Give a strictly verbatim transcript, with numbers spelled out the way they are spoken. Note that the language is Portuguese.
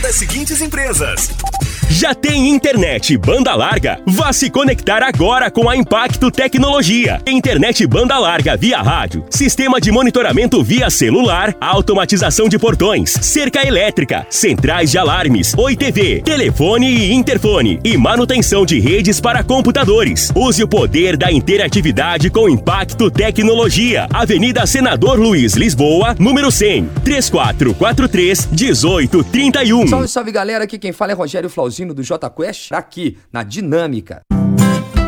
das seguintes empresas. Já tem internet banda larga? Vá se conectar agora com a Impacto Tecnologia. Internet banda larga via rádio, sistema de monitoramento via celular, automatização de portões, cerca elétrica, centrais de alarmes, Oi T V, telefone e interfone e manutenção de redes para computadores. Use o poder da interatividade com Impacto Tecnologia. Avenida Senador Luiz Lisboa, número cem, três quatro quatro três, um oito três um. Salve, salve galera, aqui quem fala é Rogério Flauzino do J Quest, aqui na Dinâmica.